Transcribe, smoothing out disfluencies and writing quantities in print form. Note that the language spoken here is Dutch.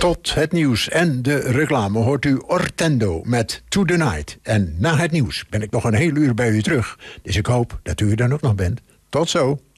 Tot het nieuws en de reclame hoort u Ortendo met To The Night. En na het nieuws ben ik nog een heel uur bij u terug. Dus ik hoop dat u er dan ook nog bent. Tot zo.